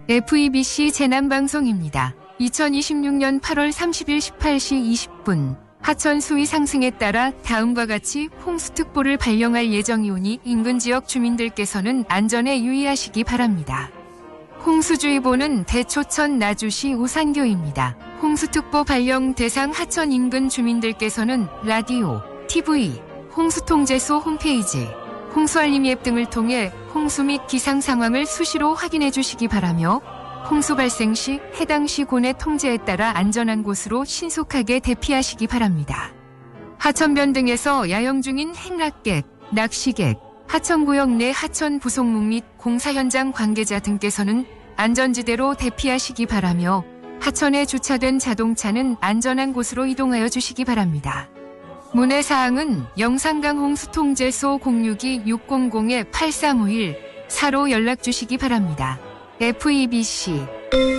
FEBC 재난방송입니다. 2026년 8월 30일 18시 20분 하천 수위 상승에 따라 다음과 같이 홍수특보를 발령할 예정이오니 인근 지역 주민들께서는 안전에 유의하시기 바랍니다. 홍수주의보는 대초천 나주시 우산교입니다. 홍수특보 발령 대상 하천 인근 주민들께서는 라디오, TV, 홍수통제소 홈페이지, 홍수알림 앱 등을 통해 홍수 및 기상 상황을 수시로 확인해 주시기 바라며 홍수 발생 시 해당 시군의 통제에 따라 안전한 곳으로 신속하게 대피하시기 바랍니다. 하천변 등에서 야영 중인 행락객, 낚시객, 하천구역 내 하천 부속목 및 공사 현장 관계자 등께서는 안전지대로 대피하시기 바라며 하천에 주차된 자동차는 안전한 곳으로 이동하여 주시기 바랍니다. 문의사항은 영산강 홍수통제소 062-600-8351 4로 연락 주시기 바랍니다. FEBC